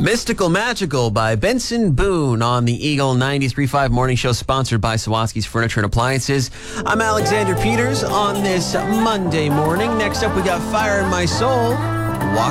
Mystical Magical by Benson Boone on the Eagle 93.5 Morning Show, sponsored by Sawatsky's Furniture and Appliances. I'm Alexander Peters on this Monday morning. Next up, we got Fire in My Soul, Walk